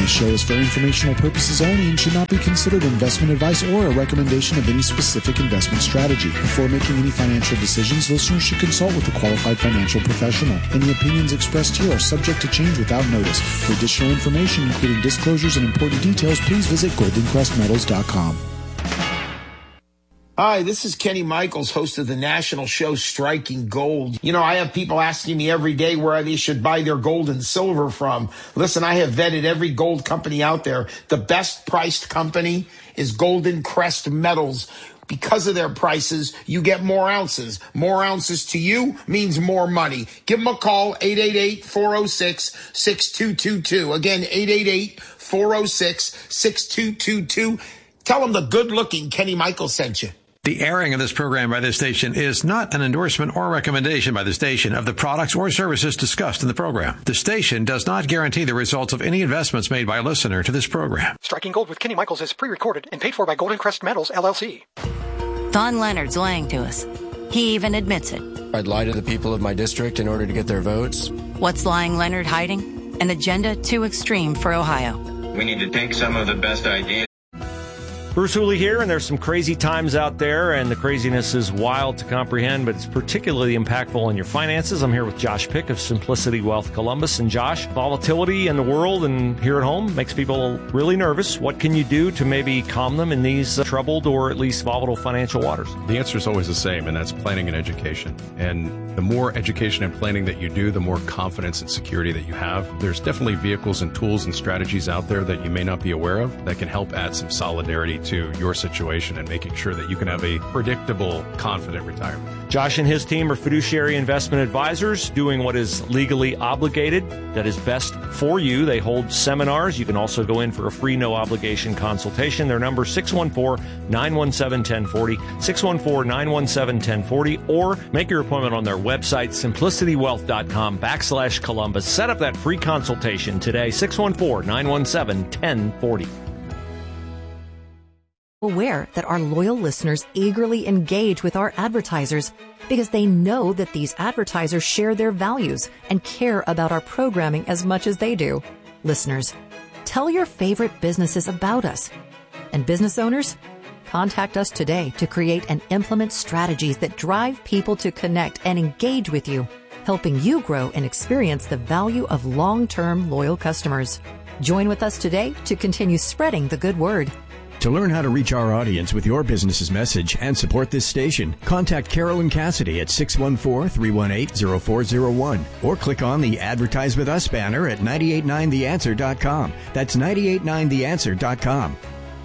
This show is for informational purposes only and should not be considered investment advice or a recommendation of any specific investment strategy. Before making any financial decisions, listeners should consult with a qualified financial professional. Any opinions expressed here are subject to change without notice. For additional information, including disclosures and important details, please visit goldencrestmetals.com. Hi, this is Kenny Michaels, host of the national show Striking Gold. You know, I have people asking me every day where they should buy their gold and silver from. Listen, I have vetted every gold company out there. The best priced company is Golden Crest Metals. Because of their prices, you get more ounces. More ounces to you means more money. Give them a call, 888-406-6222. Again, 888-406-6222. Tell them the good-looking Kenny Michaels sent you. The airing of this program by this station is not an endorsement or recommendation by the station of the products or services discussed in the program. The station does not guarantee the results of any investments made by a listener to this program. Striking Gold with Kenny Michaels is pre-recorded and paid for by Golden Crest Metals, LLC. Don Leonard's lying to us. He even admits it. I'd lie to the people of my district in order to get their votes. What's lying Leonard hiding? An agenda too extreme for Ohio. We need to take some of the best ideas. Bruce Hooley here, and there's some crazy times out there, and the craziness is wild to comprehend, but it's particularly impactful on your finances. I'm here with Josh Pick of Simplicity Wealth Columbus. And Josh, volatility in the world and here at home makes people really nervous. What can you do to maybe calm them in these troubled or at least volatile financial waters? The answer is always the same, and that's planning and education. And the more education and planning that you do, the more confidence and security that you have. There's definitely vehicles and tools and strategies out there that you may not be aware of that can help add some solidarity to your situation and making sure that you can have a predictable, confident retirement. Josh and his team are fiduciary investment advisors doing what is legally obligated, that is best for you. They hold seminars. You can also go in for a free, no-obligation consultation. Their number, 614-917-1040, 614-917-1040, or make your appointment on their website, simplicitywealth.com/Columbus. Set up that free consultation today, 614-917-1040. Aware that our loyal listeners eagerly engage with our advertisers because they know that these advertisers share their values and care about our programming as much as they do. Listeners, tell your favorite businesses about us. And business owners, contact us today to create and implement strategies that drive people to connect and engage with you, helping you grow and experience the value of long-term loyal customers. Join with us today to continue spreading the good word. To learn how to reach our audience with your business's message and support this station, contact Carolyn Cassidy at 614-318-0401 or click on the Advertise With Us banner at 989theanswer.com. That's 989theanswer.com.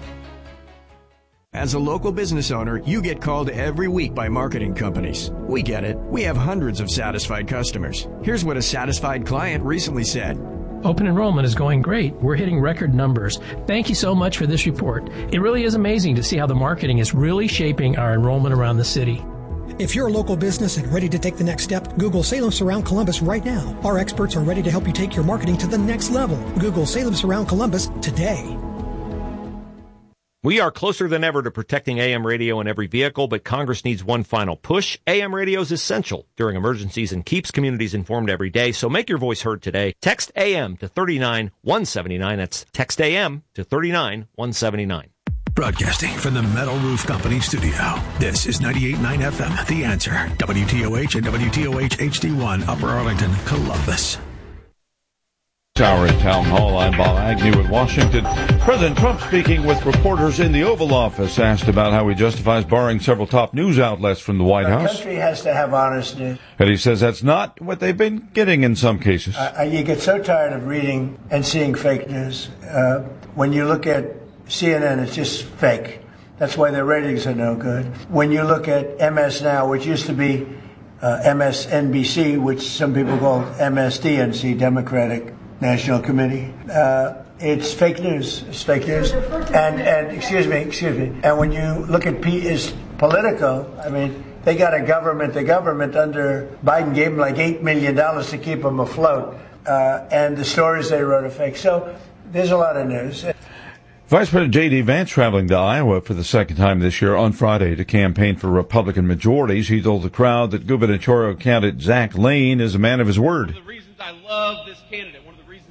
As a local business owner, you get called every week by marketing companies. We get it. We have hundreds of satisfied customers. Here's what a satisfied client recently said. Open enrollment is going great. We're hitting record numbers. Thank you so much for this report. It really is amazing to see how the marketing is really shaping our enrollment around the city. If you're a local business and ready to take the next step, Google Salem Surround Columbus right now. Our experts are ready to help you take your marketing to the next level. Google Salem Surround Columbus today. We are closer than ever to protecting AM radio in every vehicle, but Congress needs one final push. AM radio is essential during emergencies and keeps communities informed every day, so make your voice heard today. Text AM to 39179. That's text AM to 39179. Broadcasting from the Metal Roof Company studio. This is 98.9 FM, The Answer. WTOH and WTOH HD1, Upper Arlington, Columbus. Hour at Town Hall. I'm Bob Agnew in Washington. President Trump speaking with reporters in the Oval Office, asked about how he justifies barring several top news outlets from the White House. The country has to have honest news. And he says that's not what they've been getting in some cases. You get so tired of reading and seeing fake news. When you look at CNN, it's just fake. That's why their ratings are no good. When you look at MS Now, which used to be MSNBC, which some people call MSDNC, Democratic National Committee. It's fake news. It's fake news. And excuse me. And when you look at Politico, I mean, they got the government under Biden gave them like $8 million to keep them afloat. And the stories they wrote are fake. So there's a lot of news. Vice President J.D. Vance traveling to Iowa for the second time this year on Friday to campaign for Republican majorities. He told the crowd that gubernatorial candidate Zach Lane is a man of his word. One of the reasons I love this candidate, one of the reasons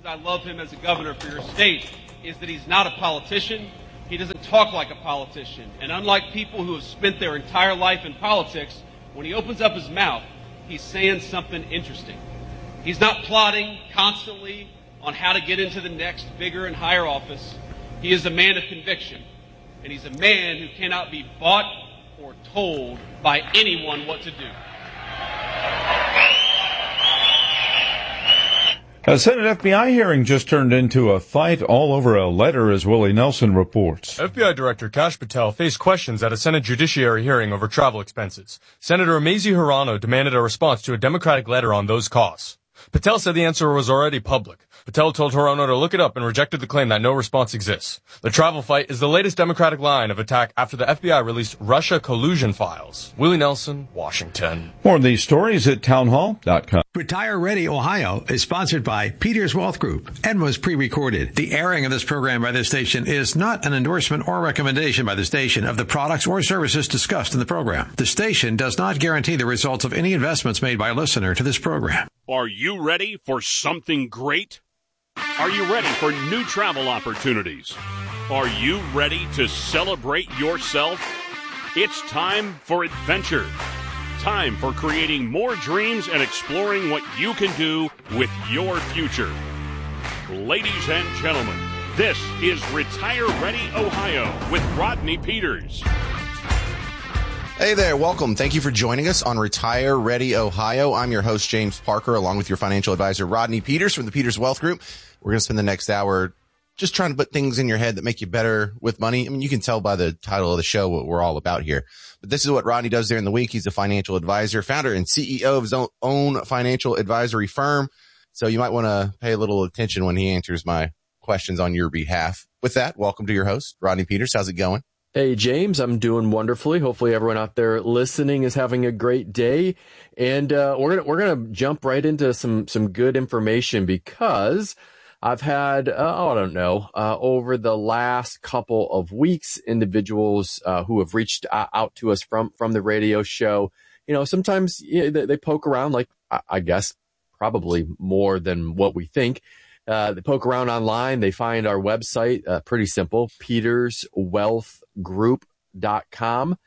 I love him as a governor for your state is that he's not a politician. He doesn't talk like a politician. And unlike people who have spent their entire life in politics, when he opens up his mouth, he's saying something interesting. He's not plotting constantly on how to get into the next bigger and higher office. He is a man of conviction. And he's a man who cannot be bought or told by anyone what to do. A Senate FBI hearing just turned into a fight all over a letter, as Willie Nelson reports. FBI Director Kash Patel faced questions at a Senate Judiciary hearing over travel expenses. Senator Mazie Hirono demanded a response to a Democratic letter on those costs. Patel said the answer was already public. Patel told Hirono to look it up and rejected the claim that no response exists. The travel fight is the latest Democratic line of attack after the FBI released Russia collusion files. Willie Nelson, Washington. More of these stories at townhall.com. Retire Ready Ohio is sponsored by Peters Wealth Group and was pre-recorded. The airing of this program by this station is not an endorsement or recommendation by the station of the products or services discussed in the program. The station does not guarantee the results of any investments made by a listener to this program. Are you ready for something great? Are you ready for new travel opportunities? Are you ready to celebrate yourself? It's time for adventure. Time for creating more dreams and exploring what you can do with your future. Ladies and gentlemen, this is Retire Ready Ohio with Rodney Peters. Hey there, welcome. Thank you for joining us on Retire Ready Ohio. I'm your host, James Parker, along with your financial advisor, Rodney Peters from the Peters Wealth Group. We're going to spend the next hour just trying to put things in your head that make you better with money. I mean, you can tell by the title of the show what we're all about here. But this is what Rodney does during the week. He's a financial advisor, founder and CEO of his own financial advisory firm. So you might want to pay a little attention when he answers my questions on your behalf. With that, welcome to your host, Rodney Peters. How's it going? Hey, James, I'm doing wonderfully. Hopefully everyone out there listening is having a great day. And we're gonna jump right into some good information because I've had, over the last couple of weeks, individuals who have reached out to us from the radio show. You know, sometimes they poke around, like, I guess, probably more than what we think. They poke around online. They find our website, pretty simple, peterswealthgroup.com.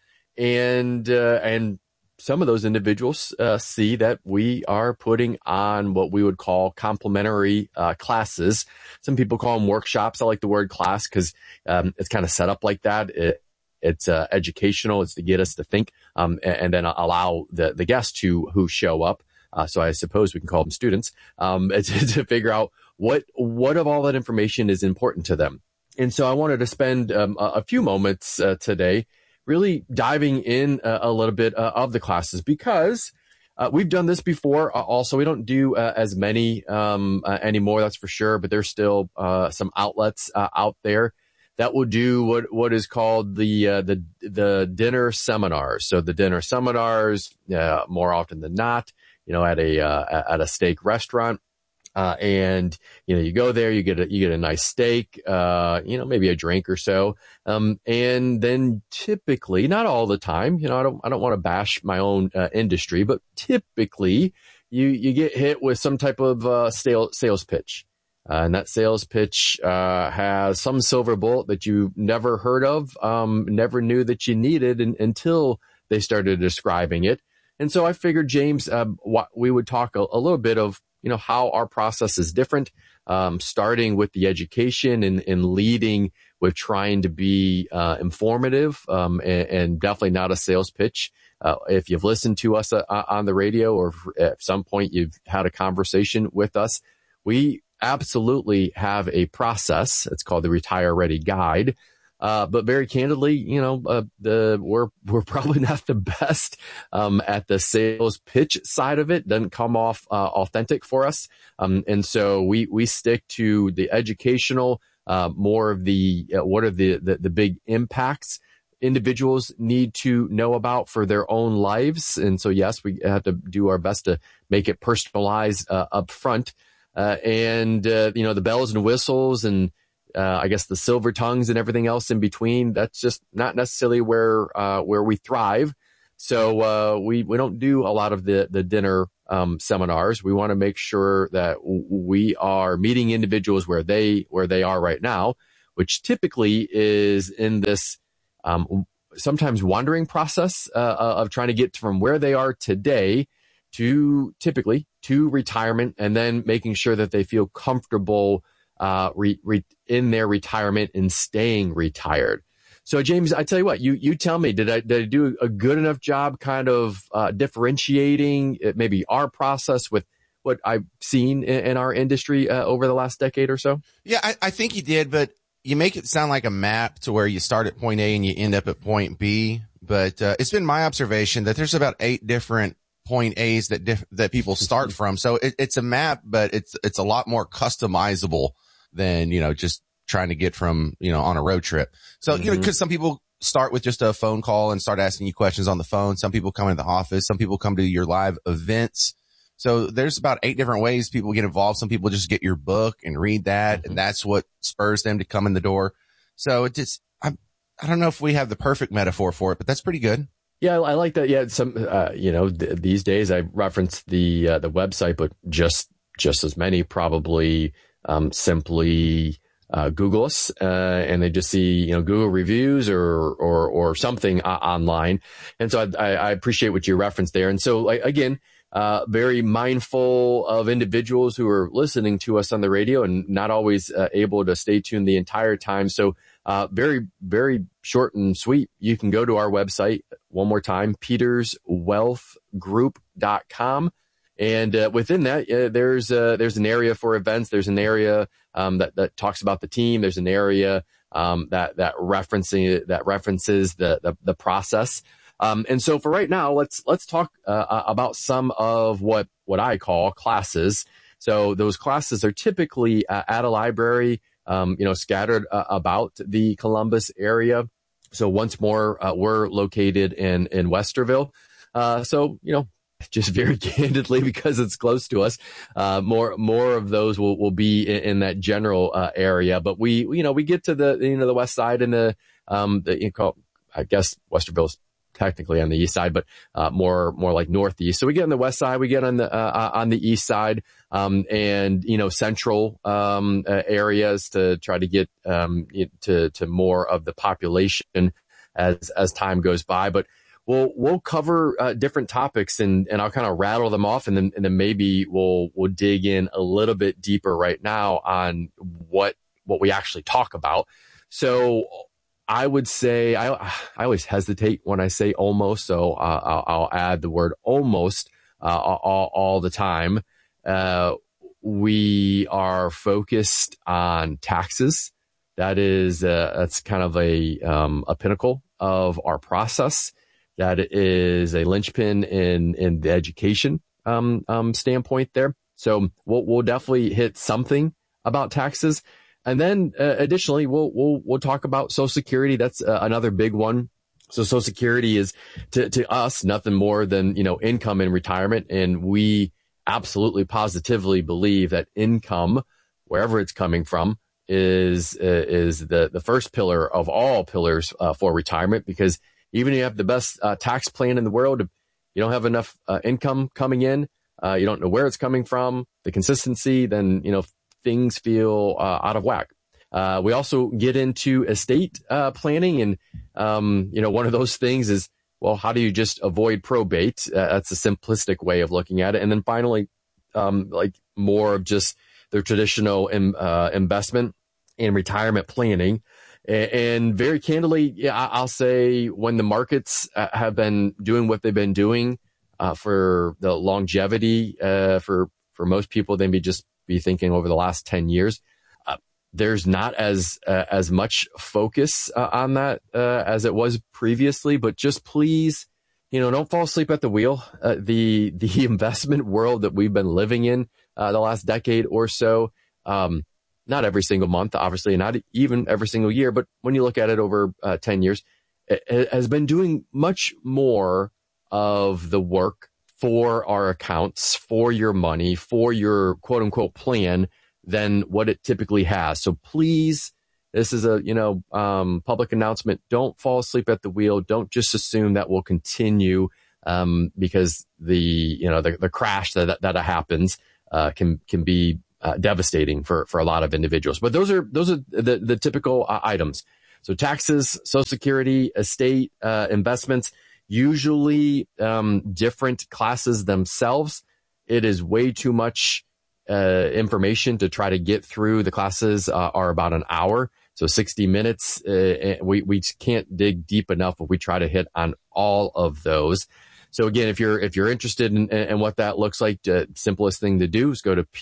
And some of those individuals see that we are putting on what we would call complimentary classes. Some people call them workshops. I like the word class because it's kind of set up like that. It's educational. It's to get us to think and then allow the guests who show up. So I suppose we can call them students to figure out what of all that information is important to them. And so I wanted to spend a few moments today really diving in a little bit of the classes because we've done this before. Also, we don't do as many anymore, that's for sure, but there's still some outlets out there that will do what is called the dinner seminars. So the dinner seminars, more often than not, at a steak restaurant. And, you go there, you get a nice steak, maybe a drink or so. And then typically, not all the time, I don't want to bash my own, industry, but typically you get hit with some type of, sales pitch. And that sales pitch, has some silver bullet that you never heard of, never knew that you needed until they started describing it. And so I figured, James, we would talk a little bit of, how our process is different, starting with the education and leading with trying to be informative and definitely not a sales pitch. If you've listened to us on the radio or at some point you've had a conversation with us, we absolutely have a process. It's called the Retire Ready Guide. But very candidly, we're probably not the best, at the sales pitch side of it. Doesn't come off, authentic for us. And so we stick to the educational, more of the, what are the big impacts individuals need to know about for their own lives. And so, yes, we have to do our best to make it personalized, up front. The bells and whistles and, I guess the silver tongues and everything else in between, that's just not necessarily where we thrive. So, we don't do a lot of the dinner, seminars. We want to make sure that we are meeting individuals where they are right now, which typically is in this sometimes wandering process of trying to get from where they are today to retirement, and then making sure that they feel comfortable in their retirement and staying retired. So, James, I tell you what, you tell me, did I do a good enough job kind of differentiating maybe our process with what I've seen in our industry over the last decade or so? Yeah, I think you did, but you make it sound like a map to where you start at point A and you end up at point B. But it's been my observation that there's about 8 different point A's that people start from. So it's a map, but it's a lot more customizable than, just trying to get from, on a road trip. So, because some people start with just a phone call and start asking you questions on the phone. Some people come into the office. Some people come to your live events. So there's about 8 different ways people get involved. Some people just get your book and read that, and that's what spurs them to come in the door. So it just, I don't know if we have the perfect metaphor for it, but that's pretty good. Yeah, I like that. Yeah, some these days I reference the website, but just as many probably simply Google us and they just see Google reviews or something online. And so I appreciate what you referenced there. And so again, very mindful of individuals who are listening to us on the radio and not always able to stay tuned the entire time. So very, very short and sweet. You can go to our website one more time, peterswealthgroup.com. And within that, there's an area for events. There's an area that talks about the team. There's an area that references the process. And so for right now, let's talk about some of what I call classes. So those classes are typically at a library, scattered about the Columbus area. So once more, we're located in Westerville. So just very candidly, because it's close to us, more of those will be in that general area. But we get to the west side and I guess Westerville's technically on the east side, but more like northeast. So we get on the west side, we get on the east side, and central areas to try to get to more of the population as time goes by. But we'll cover different topics and I'll kind of rattle them off, and then maybe we'll dig in a little bit deeper right now on what we actually talk about. So I would say I always hesitate when I say almost, so I'll add the word almost all the time. We are focused on taxes. That's kind of a pinnacle of our process. That is a linchpin in the education standpoint there. So we'll definitely hit something about taxes. And then additionally, we'll talk about Social Security. That's another big one. So Social Security is to us nothing more than income in retirement, and we absolutely positively believe that income, wherever it's coming from, is the first pillar of all pillars for retirement. Because even if you have the best tax plan in the world, if you don't have enough income coming in, you don't know where it's coming from, the consistency, then things feel out of whack. We also get into estate planning, and one of those things is, well, how do you just avoid probate? That's a simplistic way of looking at it. And then finally, like more of just the traditional investment and retirement planning. And very candidly, I'll say when the markets have been doing what they've been doing for the longevity, for most people, they may just be thinking over the last 10 years. There's not as much focus on that as it was previously, but just please, don't fall asleep at the wheel. The investment world that we've been living in the last decade or so, not every single month, obviously, not even every single year, but when you look at it over 10 years, it has been doing much more of the work for our accounts, for your money, for your quote unquote plan than what it typically has. So please, this is a, public announcement. Don't fall asleep at the wheel. Don't just assume that will continue because the crash that happens can be devastating for a lot of individuals. But those are the typical items. So taxes, Social Security, estate, investments, usually different classes themselves. It is way too much information to try to get through. The classes are about an hour. So 60 minutes, we can't dig deep enough, but we try to hit on all of those. So again, if you're interested in what that looks like, the simplest thing to do is go to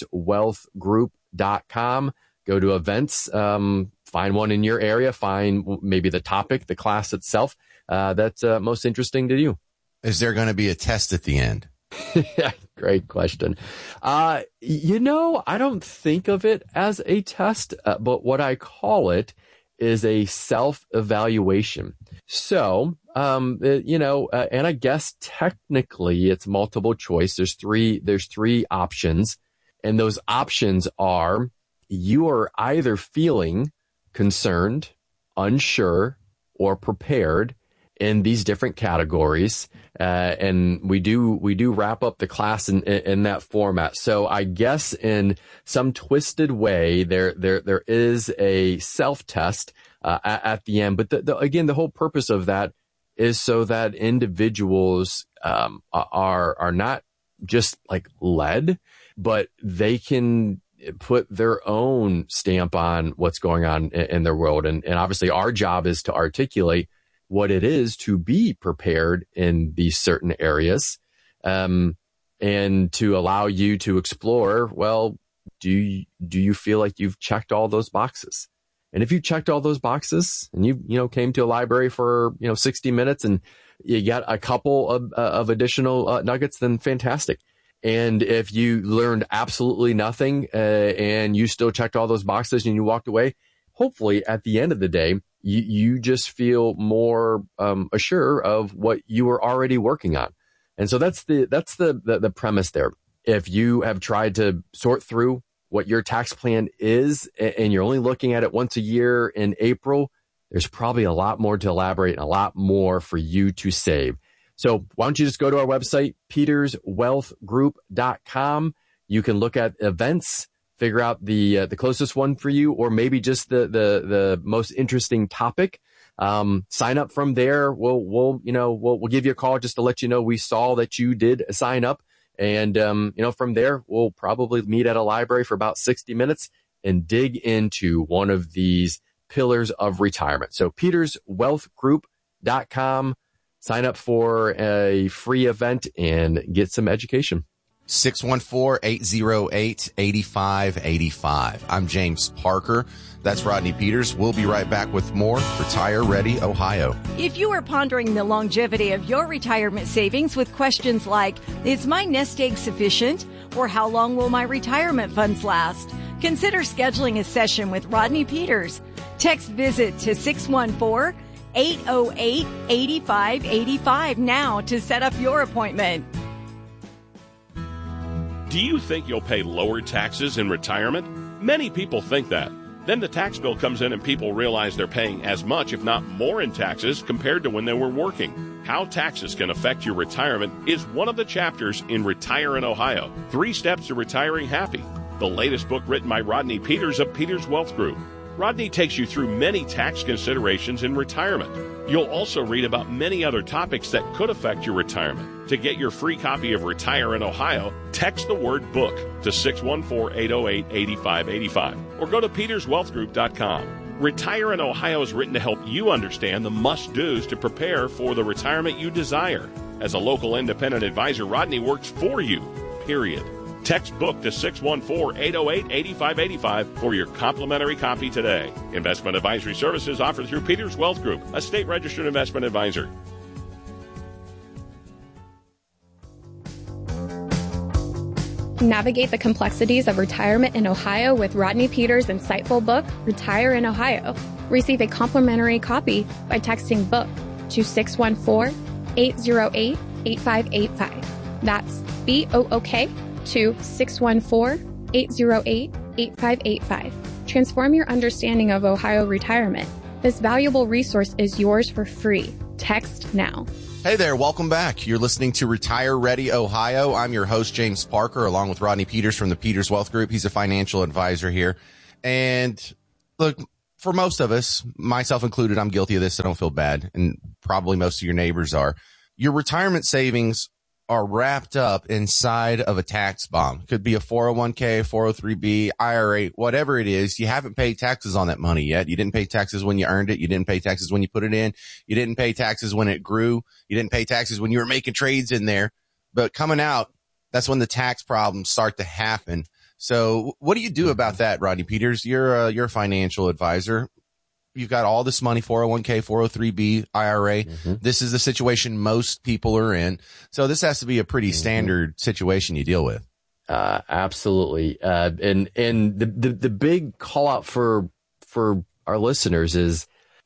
peterswealthgroup.com, go to events, find one in your area, find maybe the topic, the class itself, that's most interesting to you. Is there going to be a test at the end? Yeah, great question. I don't think of it as a test, but what I call it is a self-evaluation. So, and I guess technically it's multiple choice. There's three options, and those options are you are either feeling concerned, unsure, or prepared in these different categories. And we do wrap up the class in that format. So I guess in some twisted way, there is a self-test, at the end. But again, the whole purpose of that is so that individuals, are not just like led, but they can put their own stamp on what's going on in their world. And obviously our job is to articulate what it is to be prepared in these certain areas, and to allow you to explore, well, do you feel like you've checked all those boxes? And if you checked all those boxes and you came to a library for 60 minutes and you got a couple of additional nuggets, then fantastic. And if you learned absolutely nothing and you still checked all those boxes and you walked away, hopefully at the end of the day, you just feel more assured of what you were already working on. And so that's the premise there. If you have tried to sort through what your tax plan is and you're only looking at it once a year in April, there's probably a lot more to elaborate and a lot more for you to save. So why don't you just go to our website, peterswealthgroup.com. You can look at events, figure out the closest one for you, or maybe just the most interesting topic. Sign up from there. We'll give you a call just to let you know we saw that you did sign up. And, from there, we'll probably meet at a library for about 60 minutes and dig into one of these pillars of retirement. So peterswealthgroup.com, sign up for a free event and get some education. 614-808-8585. I'm James Parker. That's Rodney Peters. We'll be right back with more Retire Ready Ohio. If you are pondering the longevity of your retirement savings with questions like, is my nest egg sufficient? Or how long will my retirement funds last? Consider scheduling a session with Rodney Peters. Text VISIT to 614-808-8585 now to set up your appointment. Do you think you'll pay lower taxes in retirement? Many people think that. Then the tax bill comes in and people realize they're paying as much, if not more, in taxes compared to when they were working. How taxes can affect your retirement is one of the chapters in Retire in Ohio, 3 Steps to Retiring Happy, the latest book written by Rodney Peters of Peters Wealth Group. Rodney takes you through many tax considerations in retirement. You'll also read about many other topics that could affect your retirement. To get your free copy of Retire in Ohio, text the word book to 614-808-8585 or go to peterswealthgroup.com. Retire in Ohio is written to help you understand the must-dos to prepare for the retirement you desire. As a local independent advisor, Rodney works for you, period. Text book to 614-808-8585 for your complimentary copy today. Investment advisory services offered through Peters Wealth Group, a state-registered investment advisor. Navigate the complexities of retirement in Ohio with Rodney Peters' insightful book, Retire in Ohio. Receive a complimentary copy by texting BOOK to 614-808-8585. That's BOOK to 614-808-8585. Transform your understanding of Ohio retirement. This valuable resource is yours for free. Text now. Hey there, welcome back. You're listening to Retire Ready Ohio. I'm your host, James Parker, along with Rodney Peters from the Peters Wealth Group. He's a financial advisor here. And look, for most of us, myself included, I'm guilty of this, so don't feel bad. And probably most of your neighbors are. Your retirement savings are wrapped up inside of a tax bomb. Could be a 401k, 403b, IRA, whatever it is. You haven't paid taxes on that money yet. You didn't pay taxes when you earned it. You didn't pay taxes when you put it in. You didn't pay taxes when it grew. You didn't pay taxes when you were making trades in there. But coming out, that's when the tax problems start to happen. So what do you do about that, Rodney Peters? You're a financial advisor. You've got all this money, 401k, 403b, IRA. This is the situation most people are in. So this has to be a pretty standard situation you deal with. Absolutely. And the big call out for our listeners is,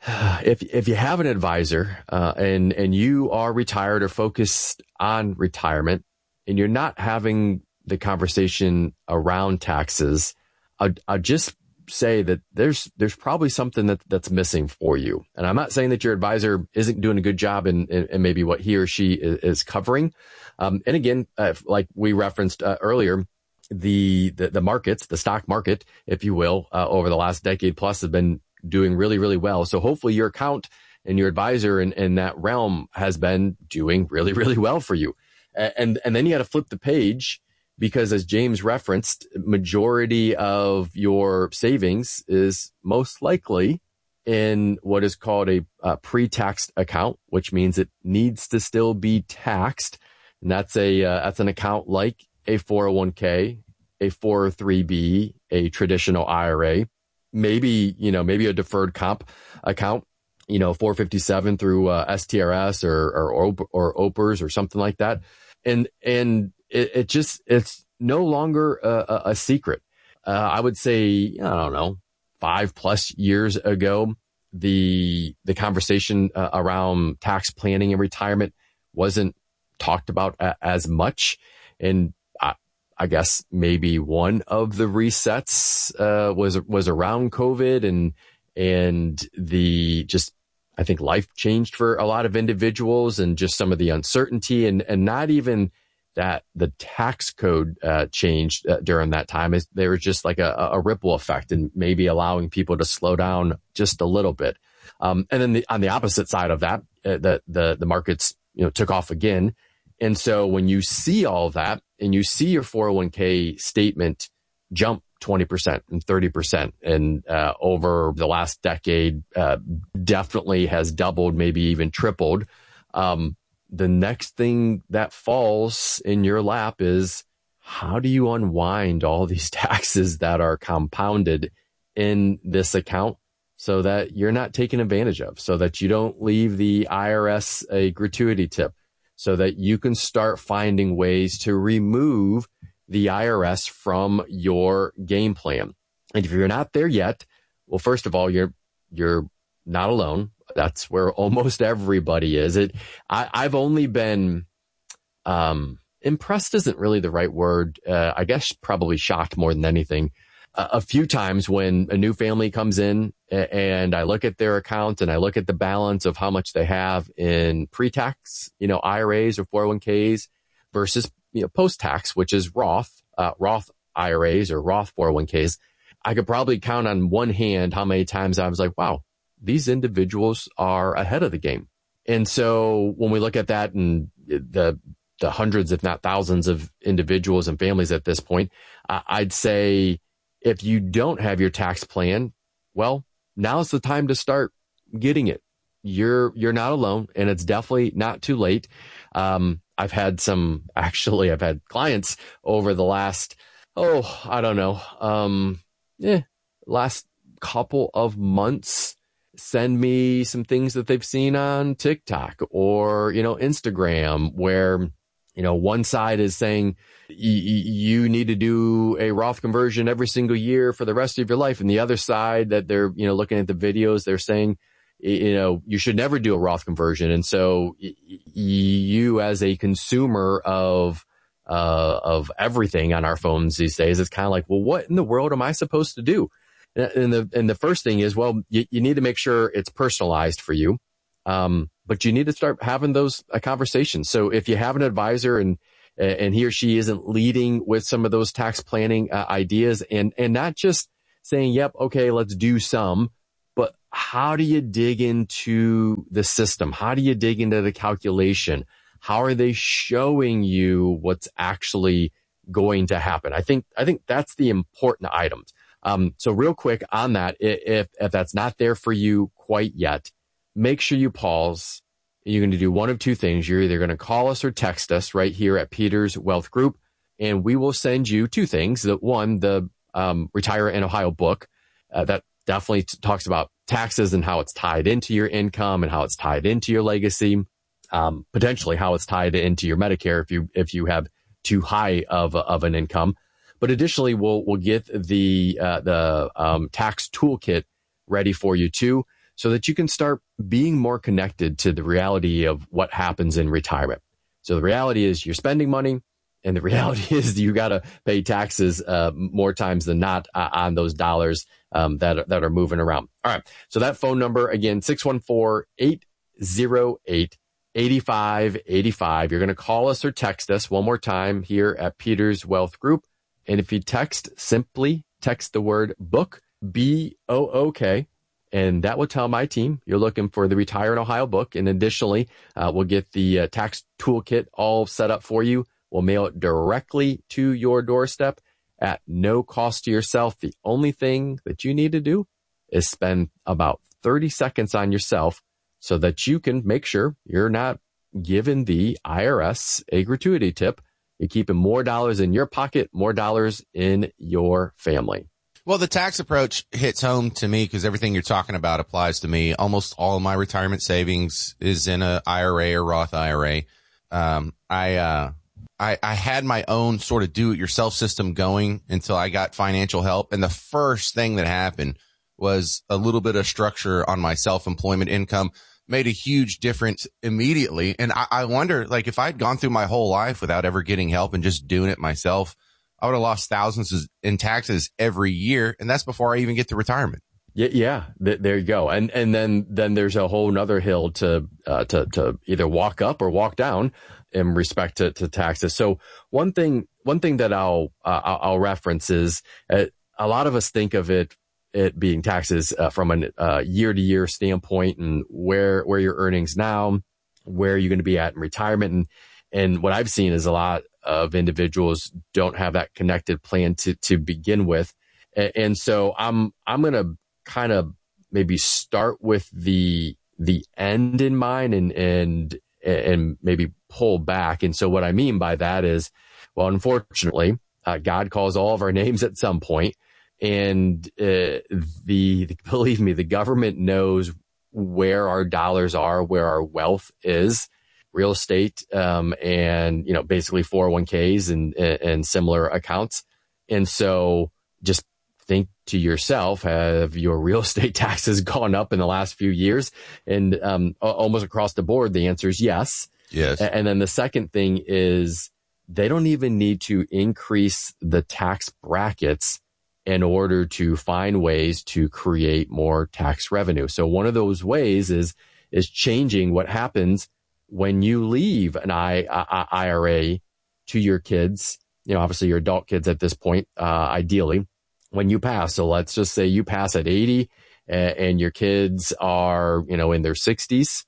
if you have an advisor, and you are retired or focused on retirement and you're not having the conversation around taxes, I'll just say that there's probably something that's missing for you. And I'm not saying that your advisor isn't doing a good job in maybe what he or she is covering. And again, like we referenced earlier, the markets, the stock market, if you will, over the last decade plus have been doing really, really well. So hopefully your account and your advisor in that realm has been doing really, really well for you. And then you got to flip the page, because as James referenced, majority of your savings is most likely in what is called a pre-taxed account, which means it needs to still be taxed. And that's an account like a 401k, a 403b, a traditional IRA, maybe a deferred comp account, 457 through STRS or OPERS or something like that. And it's no longer a secret. I would say, 5+ years ago, the conversation around tax planning and retirement wasn't talked about as much. And I guess maybe one of the resets was around COVID and I think life changed for a lot of individuals, and just some of the uncertainty and not even that the tax code changed during that time. There was just like a ripple effect, and maybe allowing people to slow down just a little bit. And then on the opposite side of that, the markets took off again. And so when you see all of that and you see your 401k statement jump 20% and 30% and over the last decade, definitely has doubled, maybe even tripled. The next thing that falls in your lap is, how do you unwind all these taxes that are compounded in this account so that you're not taken advantage of, so that you don't leave the IRS a gratuity tip, so that you can start finding ways to remove the IRS from your game plan? And if you're not there yet, well, first of all, you're not alone. That's where almost everybody is. I've only been impressed isn't really the right word. I guess probably shocked more than anything. A few times when a new family comes in and I look at their account and I look at the balance of how much they have in pre-tax, IRAs or 401ks versus, post-tax, which is Roth IRAs or Roth 401ks. I could probably count on one hand how many times I was like, wow, these individuals are ahead of the game. And so when we look at that and the hundreds, if not thousands of individuals and families at this point, I'd say if you don't have your tax plan, well, now's the time to start getting it. You're not alone, and it's definitely not too late. I've had clients over the last, last couple of months send me some things that they've seen on TikTok or, Instagram, where, one side is saying you need to do a Roth conversion every single year for the rest of your life. And the other side that they're, looking at the videos, they're saying, you should never do a Roth conversion. And so you as a consumer of everything on our phones these days, it's kind of like, well, what in the world am I supposed to do? And the first thing is, well, you need to make sure it's personalized for you. But But you need to start having those conversations. So if you have an advisor and he or she isn't leading with some of those tax planning ideas and not just saying, yep, okay, let's do some, but how do you dig into the system? How do you dig into the calculation? How are they showing you what's actually going to happen? I think that's the important items. So real quick on that, if that's not there for you quite yet, make sure you pause. You're going to do one of two things. You're either going to call us or text us right here at Peters Wealth Group, and we will send you two things. The Retire in Ohio book that definitely talks about taxes and how it's tied into your income and how it's tied into your legacy, potentially how it's tied into your Medicare if you have too high of an income. But additionally, we'll get the tax toolkit ready for you too, so that you can start being more connected to the reality of what happens in retirement. So the reality is you're spending money, and the reality is you got to pay taxes more times than not on those dollars that are moving around. All right. So that phone number, again, 614-808-8585. You're going to call us or text us one more time here at Peters Wealth Group. And if you simply text the word book, BOOK, and that will tell my team you're looking for the Retire in Ohio book. And additionally, we'll get the tax toolkit all set up for you. We'll mail it directly to your doorstep at no cost to yourself. The only thing that you need to do is spend about 30 seconds on yourself so that you can make sure you're not giving the IRS a gratuity tip. You're keeping more dollars in your pocket, more dollars in your family. Well, the tax approach hits home to me because everything you're talking about applies to me. Almost all of my retirement savings is in a IRA or Roth IRA. I had my own sort of do-it-yourself system going until I got financial help. And the first thing that happened was a little bit of structure on my self-employment income made a huge difference immediately. And I wonder, like, if I'd gone through my whole life without ever getting help and just doing it myself, I would have lost thousands in taxes every year. And that's before I even get to retirement. Yeah. There you go. And then there's a whole nother hill to either walk up or walk down in respect to taxes. So one thing that I'll reference is a lot of us think of it being taxes from a year to year standpoint and where your earnings now, where you're going to be at in retirement. And what I've seen is a lot of individuals don't have that connected plan to begin with. And so I'm going to kind of maybe start with the end in mind and maybe pull back. And so what I mean by that is, well, unfortunately, God calls all of our names at some point. And believe me, the government knows where our dollars are, where our wealth is. Real estate, and, basically 401ks and similar accounts. And so just think to yourself, have your real estate taxes gone up in the last few years? And almost across the board, the answer is yes. Yes. And then the second thing is they don't even need to increase the tax brackets in order to find ways to create more tax revenue. So one of those ways is changing what happens when you leave an IRA to your kids, obviously your adult kids at this point, ideally, when you pass. So let's just say you pass at 80 and your kids are, in their 60s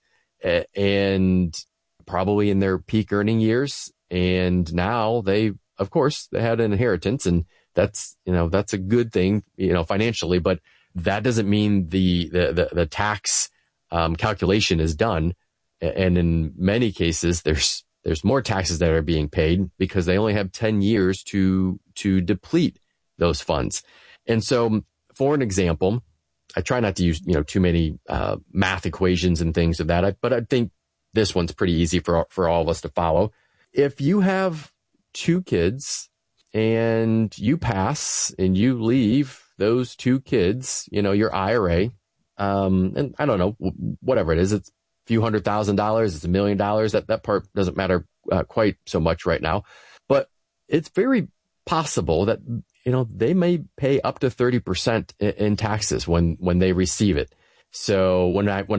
and probably in their peak earning years. And now they had an inheritance, and that's a good thing, financially, but that doesn't mean the tax calculation is done. And in many cases, there's more taxes that are being paid because they only have 10 years to deplete those funds. And so, for an example, I try not to use too many math equations and things of that, but I think this one's pretty easy for all of us to follow. If you have two kids and you pass and you leave those two kids, your IRA, and I don't know, whatever it is, it's few $100,000, it's $1 million. That part doesn't matter quite so much right now, but it's very possible that they may pay up to 30% in taxes when they receive it. So when I'm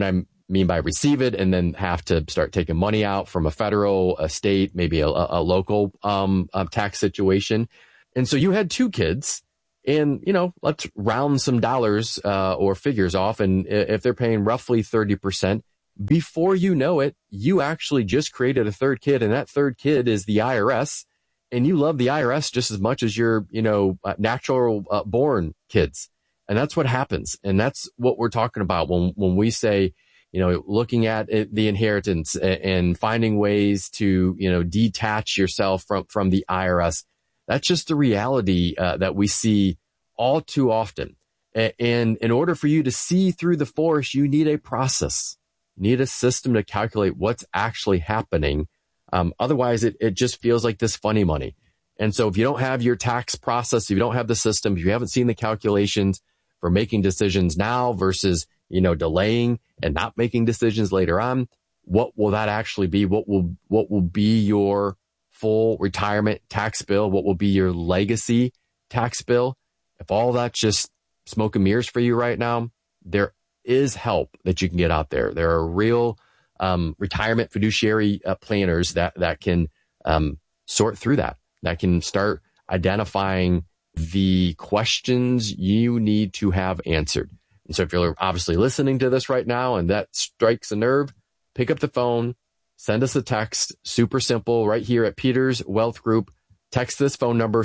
mean by receive it and then have to start taking money out from a federal, a state, maybe a local tax situation. And so you had 2 kids, and, let's round some dollars or figures off. And if they're paying roughly 30%, before you know it, you actually just created a 3rd kid, and that 3rd kid is the IRS. And you love the IRS just as much as your, natural born kids. And that's what happens. And that's what we're talking about when we say, looking at the inheritance and finding ways to, detach yourself from the IRS. That's just the reality that we see all too often. And in order for you to see through the forest, you need a process, you need a system to calculate what's actually happening. Otherwise, it just feels like this funny money. And so if you don't have your tax process, if you don't have the system, if you haven't seen the calculations for making decisions now versus, delaying and not making decisions later on, what will that actually be? What will be your full retirement tax bill? What will be your legacy tax bill? If all that's just smoke and mirrors for you right now, there is help that you can get out there. There are real retirement fiduciary planners that can sort through that can start identifying the questions you need to have answered. And so if you're obviously listening to this right now and that strikes a nerve, pick up the phone, send us a text, super simple, right here at Peters Wealth Group. Text this phone number,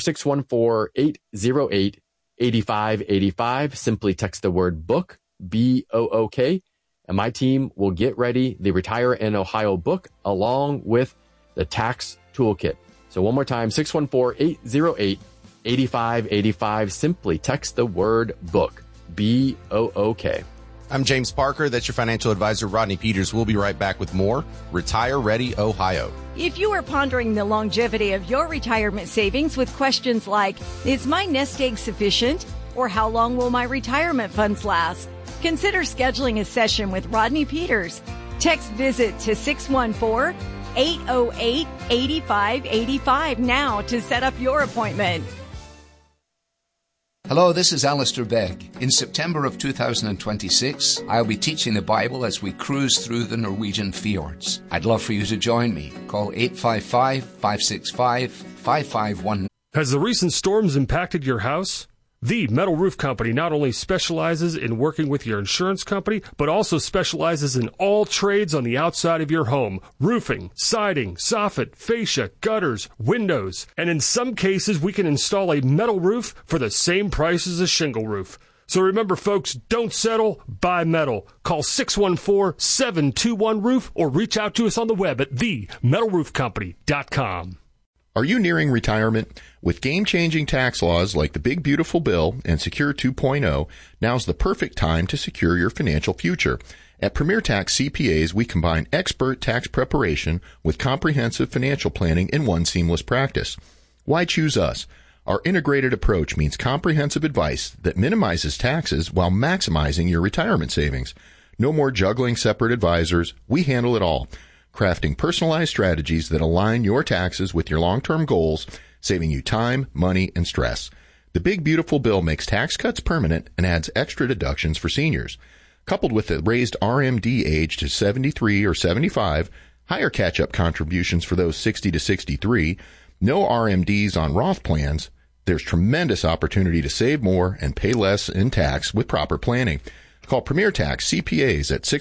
614-808-8585. Simply text the word book, B-O-O-K, and my team will get ready the Retire in Ohio book along with the tax toolkit. So one more time, 614-808-8585. Simply text the word book, B-O-O-K. I'm James Parker. That's your financial advisor, Rodney Peters. We'll be right back with more Retire Ready Ohio. If you are pondering the longevity of your retirement savings with questions like, is my nest egg sufficient? Or how long will my retirement funds last? Consider scheduling a session with Rodney Peters. Text VISIT to 614-808-8585 now to set up your appointment. Hello, this is Alistair Begg. In September of 2026, I'll be teaching the Bible as we cruise through the Norwegian fjords. I'd love for you to join me. Call 855-565-5519. Has the recent storms impacted your house? The Metal Roof Company not only specializes in working with your insurance company, but also specializes in all trades on the outside of your home. Roofing, siding, soffit, fascia, gutters, windows. And in some cases, we can install a metal roof for the same price as a shingle roof. So remember, folks, don't settle, buy metal. Call 614-721-ROOF or reach out to us on the web at themetalroofcompany.com. Are you nearing retirement? With game-changing tax laws like the Big Beautiful Bill and Secure 2.0, now's the perfect time to secure your financial future. At Premier Tax CPAs, we combine expert tax preparation with comprehensive financial planning in one seamless practice. Why choose us? Our integrated approach means comprehensive advice that minimizes taxes while maximizing your retirement savings. No more juggling separate advisors. We handle it all, crafting personalized strategies that align your taxes with your long-term goals, saving you time, money, and stress. The Big Beautiful Bill makes tax cuts permanent and adds extra deductions for seniors. Coupled with the raised RMD age to 73 or 75, higher catch-up contributions for those 60 to 63, no RMDs on Roth plans, there's tremendous opportunity to save more and pay less in tax with proper planning. Call Premier Tax CPAs at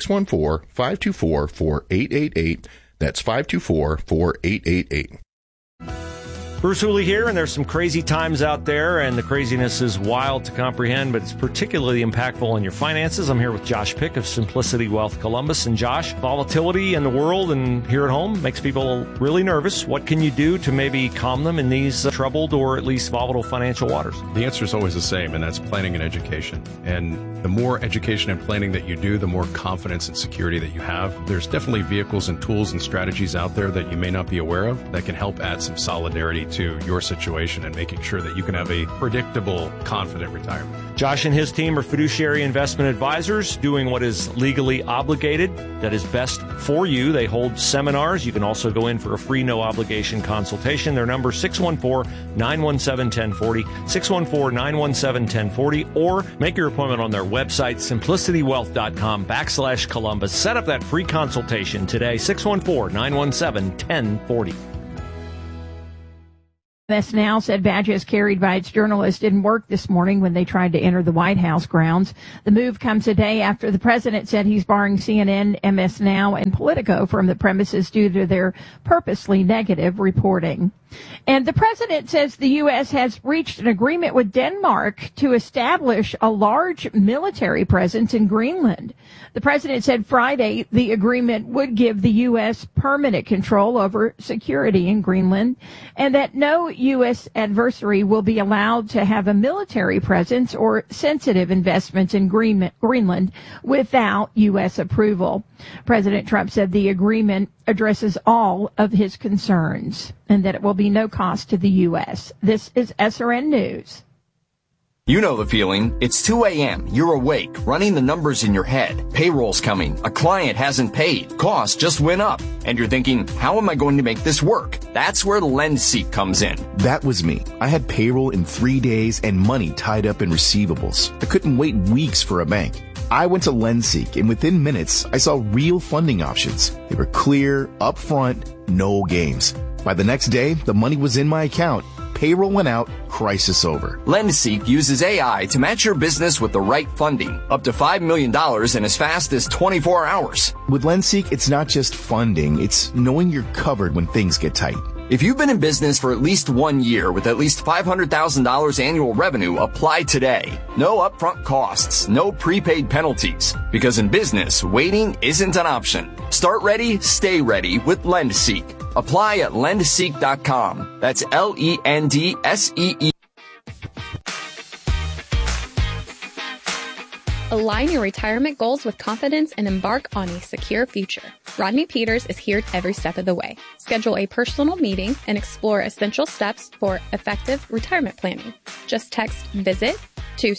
614-524-4888. That's 524-4888. Bruce Hooley here, and there's some crazy times out there, and the craziness is wild to comprehend, but it's particularly impactful on your finances. I'm here with Josh Pick of Simplicity Wealth Columbus. And Josh, volatility in the world and here at home makes people really nervous. What can you do to maybe calm them in these troubled or at least volatile financial waters? The answer is always the same, and that's planning and education. And the more education and planning that you do, the more confidence and security that you have. There's definitely vehicles and tools and strategies out there that you may not be aware of that can help add some solidarity to your situation and making sure that you can have a predictable, confident retirement. Josh and his team are fiduciary investment advisors doing what is legally obligated, that is best for you. They hold seminars. You can also go in for a free, no obligation consultation. Their number 614-917-1040, 614-917-1040, or make your appointment on their website, simplicitywealth.com/Columbus. Set up that free consultation today, 614-917-1040. MS Now said badges carried by its journalists didn't work this morning when they tried to enter the White House grounds. The move comes a day after the president said he's barring CNN, MS Now, and Politico from the premises due to their purposely negative reporting. And the president says the U.S. has reached an agreement with Denmark to establish a large military presence in Greenland. The president said Friday the agreement would give the U.S. permanent control over security in Greenland and that no U.S. adversary will be allowed to have a military presence or sensitive investments in Greenland without U.S. approval. President Trump said the agreement addresses all of his concerns and that it will be no cost to the U.S. This is SRN News. You know the feeling. It's 2 a.m. You're awake, running the numbers in your head. Payroll's coming. A client hasn't paid. Costs just went up. And you're thinking, how am I going to make this work? That's where LendSeek comes in. That was me. I had payroll in 3 days and money tied up in receivables. I couldn't wait weeks for a bank. I went to LendSeek, and within minutes, I saw real funding options. They were clear, upfront, no games. By the next day, the money was in my account. Payroll went out, crisis over. LendSeek uses AI to match your business with the right funding, up to $5 million in as fast as 24 hours. With LendSeek, it's not just funding, it's knowing you're covered when things get tight. If you've been in business for at least 1 year with at least $500,000 annual revenue, apply today. No upfront costs, no prepaid penalties. Because in business, waiting isn't an option. Start ready, stay ready with LendSeek. Apply at lendseek.com. That's LENDSEE. Align your retirement goals with confidence and embark on a secure future. Rodney Peters is here every step of the way. Schedule a personal meeting and explore essential steps for effective retirement planning. Just text VISIT to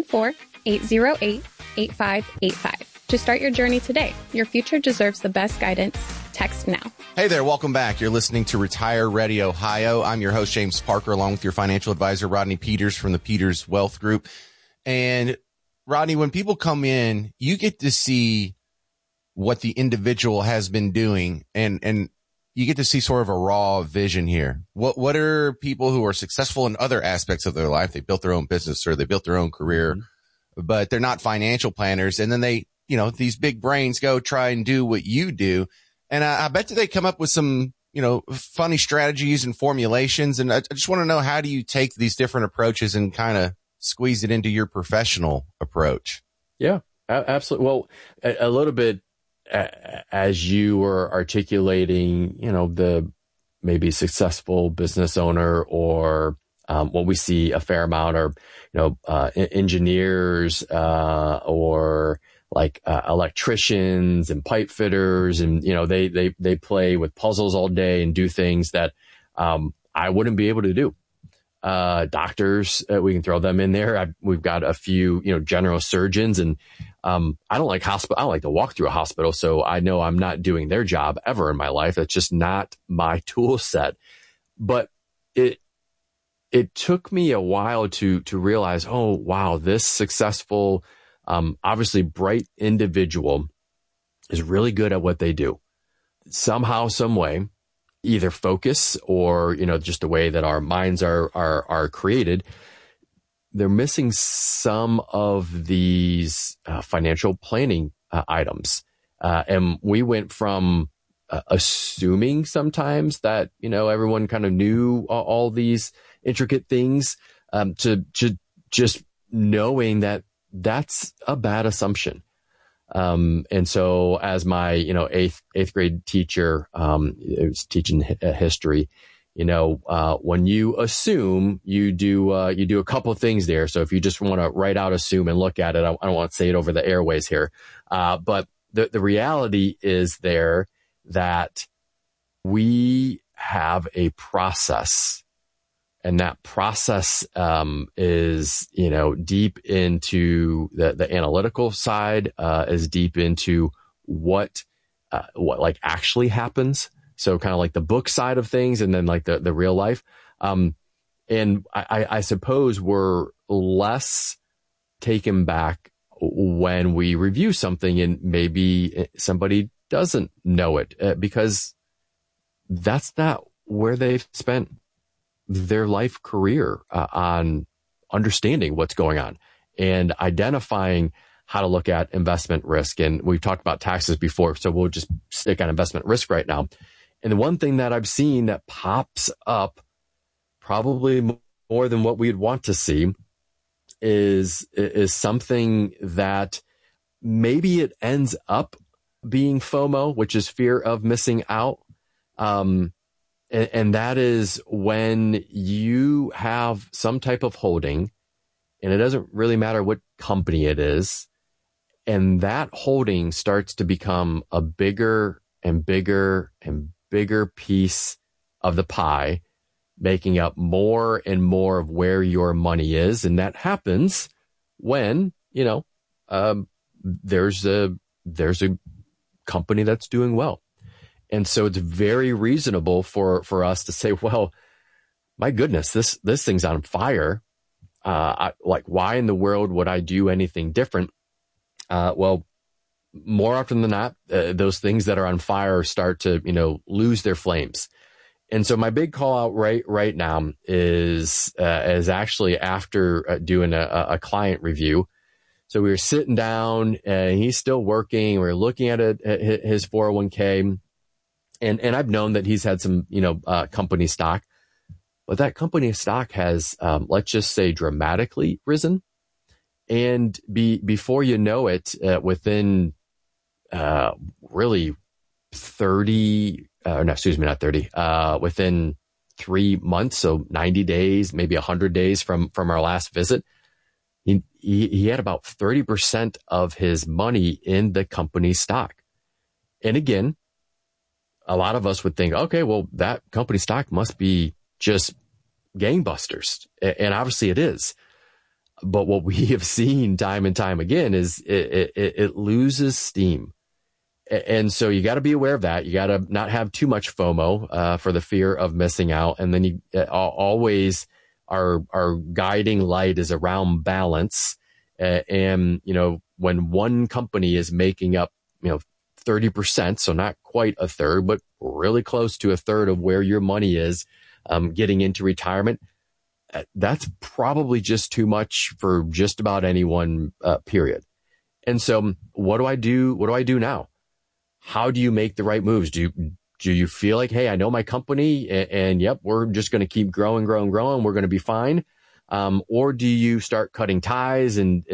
614-808-8585 to start your journey today. Your future deserves the best guidance. Text now. Hey there, welcome back. You're listening to Retire Ready Ohio. I'm your host, James Parker, along with your financial advisor, Rodney Peters from the Peters Wealth Group. And Rodney, when people come in, you get to see what the individual has been doing, and you get to see sort of a raw vision here. What are people who are successful in other aspects of their life? They built their own business or they built their own career, but they're not financial planners. And then they, these big brains go try and do what you do. And I bet you they come up with some, funny strategies and formulations. And I just want to know, how do you take these different approaches and kind of squeeze it into your professional approach? Yeah, absolutely. Well, a little bit as you were articulating, the maybe successful business owner or what we see a fair amount are, engineers or like electricians and pipe fitters, and they play with puzzles all day and do things that I wouldn't be able to do. Doctors, we can throw them in there. We've got a few, general surgeons, and I don't like hospital. I don't like to walk through a hospital, so I know I'm not doing their job ever in my life. That's just not my tool set. But it took me a while to realize, oh wow, this successful, obviously bright individual is really good at what they do. Somehow, some way, either focus or, just the way that our minds are created, they're missing some of these financial planning items. And we went from assuming sometimes that, everyone kind of knew all these intricate things to just knowing that that's a bad assumption. And so as my, eighth grade teacher, it was teaching history, when you assume, you do a couple of things there. So if you just want to write out assume and look at it, I don't want to say it over the airways here. But the reality is there that we have a process And that process is, deep into the analytical side, is deep into what like actually happens. So kind of like the book side of things, and then like the real life. And I suppose we're less taken back when we review something and maybe somebody doesn't know it, because that's not where they've spent their life career on understanding what's going on and identifying how to look at investment risk. And we've talked about taxes before, so we'll just stick on investment risk right now. And the one thing that I've seen that pops up probably more than what we'd want to see is something that maybe it ends up being FOMO, which is fear of missing out. And that is when you have some type of holding, and it doesn't really matter what company it is, and that holding starts to become a bigger and bigger and bigger piece of the pie, making up more and more of where your money is. And that happens when, there's a company that's doing well. And so it's very reasonable for us to say, well, my goodness, this thing's on fire. Why in the world would I do anything different? Well, more often than not, those things that are on fire start to, lose their flames. And so my big call out right now is actually after doing a client review. So we were sitting down, and he's still working. We're looking at his 401k. And I've known that he's had some, company stock, but that company stock has, let's just say, dramatically risen. And before you know it, within really 30, within 3 months, so 90 days, maybe 100 days from our last visit, he had about 30% of his money in the company stock. And again, a lot of us would think, okay, well, that company stock must be just gangbusters. And obviously it is. But what we have seen time and time again is it loses steam. And so you got to be aware of that. You got to not have too much FOMO for the fear of missing out. And then you always our guiding light is around balance. And, when one company is making up, 30%, so not quite a third, but really close to a third of where your money is getting into retirement, that's probably just too much for just about anyone, period. And so what do I do? What do I do now? How do you make the right moves? Do you feel like, hey, I know my company and yep, we're just going to keep growing. We're going to be fine. Or do you start cutting ties and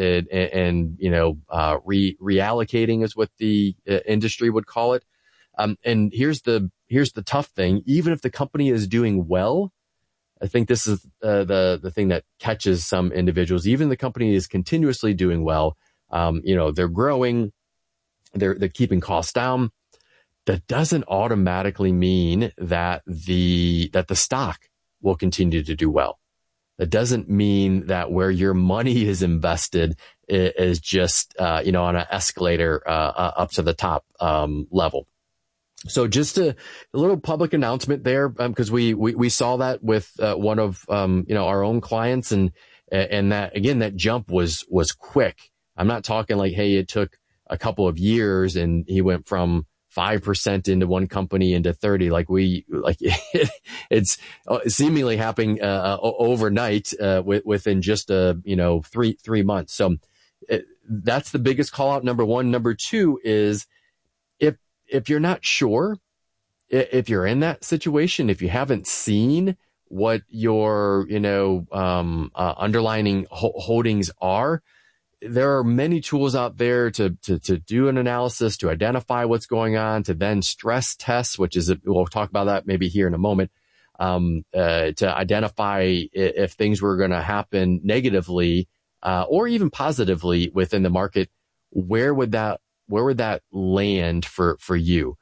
reallocating is what the industry would call it. And here's the tough thing. Even if the company is doing well, I think this is the thing that catches some individuals. Even the company is continuously doing well. They're growing, they're keeping costs down. That doesn't automatically mean that the stock will continue to do well. That doesn't mean that where your money is invested is just, on an escalator up to the top level. So just a little public announcement there, because we saw that with one of our own clients, and that again, that jump was quick. I'm not talking like, hey, it took a couple of years and he went from 5% into one company into 30, it's seemingly happening overnight within just 3 months. So that's the biggest call out. Number one. Number two is if you're not sure, if you're in that situation, if you haven't seen what your underlying holdings are, there are many tools out there to do an analysis, to identify what's going on, to then stress test, which is, we'll talk about that maybe here in a moment, to identify if things were going to happen negatively, or even positively within the market, where would that land for you?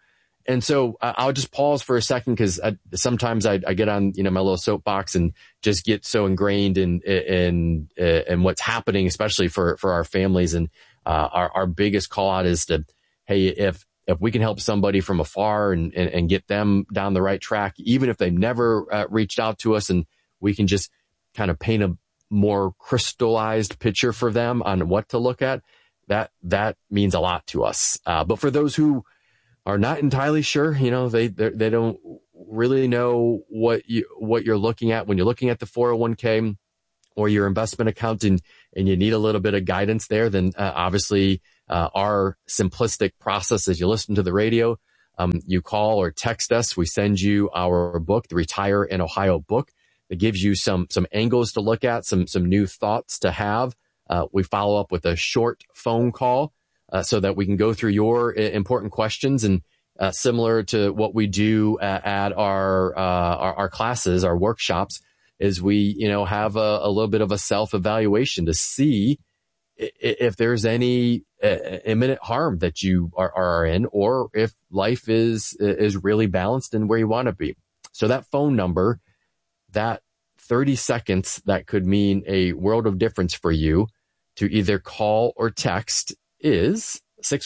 And so I'll just pause for a second because sometimes I get on, my little soapbox and just get so ingrained in what's happening, especially for our families. And our biggest call out is to, hey, if we can help somebody from afar and get them down the right track, even if they've never reached out to us, and we can just kind of paint a more crystallized picture for them on what to look at, that means a lot to us. But for those who are not entirely sure, they don't really know what you're looking at when you're looking at the 401k or your investment account, and you need a little bit of guidance there, then obviously our simplistic process is you listen to the radio, you call or text us, we send you our book, the Retire in Ohio book. It gives you some angles to look at, some new thoughts to have. We follow up with a short phone call so that we can go through your important questions. And similar to what we do at our classes, our workshops, is we have a little bit of a self-evaluation to see if there's any imminent harm that you are in, or if life is really balanced and where you want to be. So that phone number, that 30 seconds, that could mean a world of difference for you to either call or text, is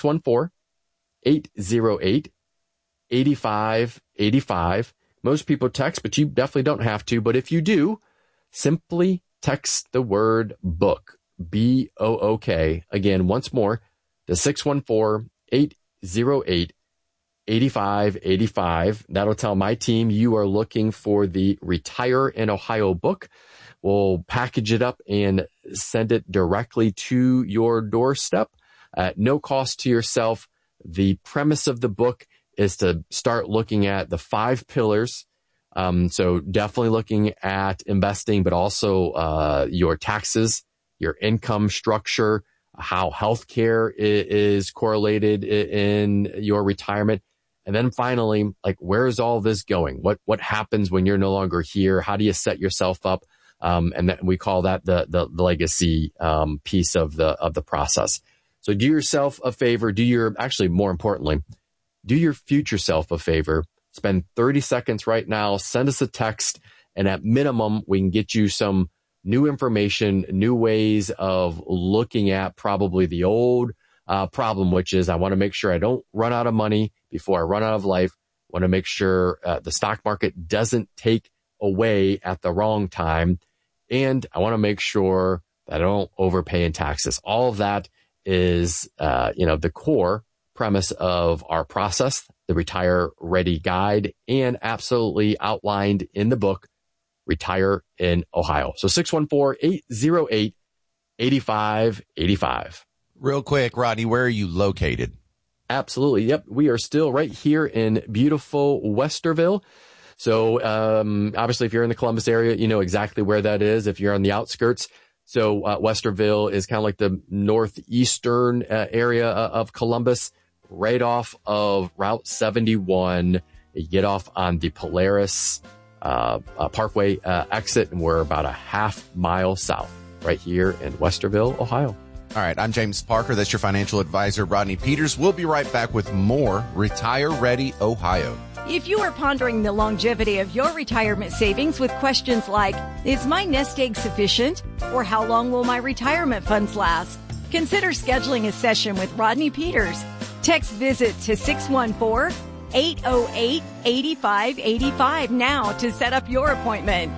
614-808-8585. Most people text, but you definitely don't have to. But if you do, simply text the word book, BOOK. Again, once more, the 614-808-8585. That'll tell my team you are looking for the Retire in Ohio book. We'll package it up and send it directly to your doorstep at no cost to yourself. The premise of the book is to start looking at the 5 pillars. So definitely looking at investing, but also your taxes, your income structure, how healthcare is correlated in your retirement. And then finally, where is all this going? What happens when you're no longer here? How do you set yourself up? And then we call that the legacy piece of the process. So do yourself a favor. More importantly, do your future self a favor. Spend 30 seconds right now. Send us a text, and at minimum, we can get you some new information, new ways of looking at probably the old problem, which is I want to make sure I don't run out of money before I run out of life. I want to make sure the stock market doesn't take away at the wrong time. And I want to make sure that I don't overpay in taxes. All of that is, the core premise of our process, the Retire Ready Guide, and absolutely outlined in the book, Retire in Ohio. So 614-808-8585. Real quick, Rodney, where are you located? Absolutely. Yep. We are still right here in beautiful Westerville. So obviously, if you're in the Columbus area, you know exactly where that is. If you're on the outskirts, so Westerville is kind of like the northeastern area of Columbus, right off of Route 71. You get off on the Polaris Parkway exit, and we're about a half mile south, right here in Westerville, Ohio. All right, I'm James Parker. That's your financial advisor, Rodney Peters. We'll be right back with more Retire Ready Ohio. If you are pondering the longevity of your retirement savings with questions like, is my nest egg sufficient? Or how long will my retirement funds last? Consider scheduling a session with Rodney Peters. Text VISIT to 614-808-8585 now to set up your appointment.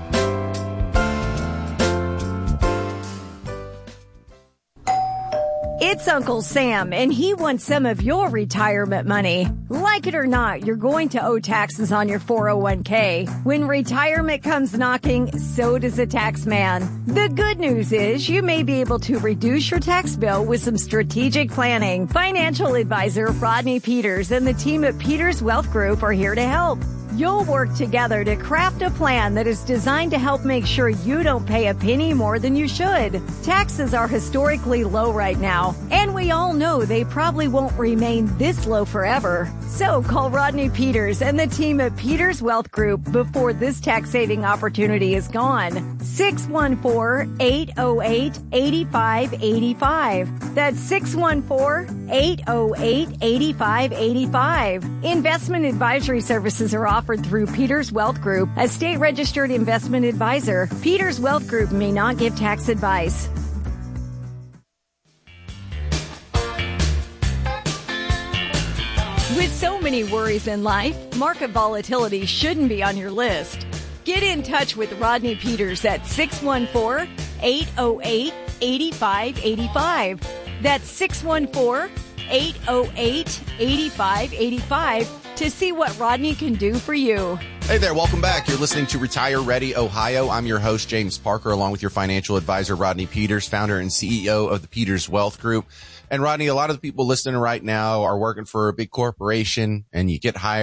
It's Uncle Sam, and he wants some of your retirement money. Like it or not, you're going to owe taxes on your 401k. When retirement comes knocking, so does a tax man. The good news is you may be able to reduce your tax bill with some strategic planning. Financial advisor Rodney Peters and the team at Peters Wealth Group are here to help. You'll work together to craft a plan that is designed to help make sure you don't pay a penny more than you should. Taxes are historically low right now, and we all know they probably won't remain this low forever. So call Rodney Peters and the team at Peters Wealth Group before this tax-saving opportunity is gone. 614-808-8585. That's 614-808-8585. Investment advisory services are offered through Peters Wealth Group, a state-registered investment advisor. Peters Wealth Group may not give tax advice. With so many worries in life, market volatility shouldn't be on your list. Get in touch with Rodney Peters at 614-808-8585. That's 614-808-8585 to see what Rodney can do for you. Hey there, welcome back. You're listening to Retire Ready Ohio. I'm your host, James Parker, along with your financial advisor, Rodney Peters, founder and CEO of the Peters Wealth Group. And Rodney, a lot of the people listening right now are working for a big corporation, and you get hired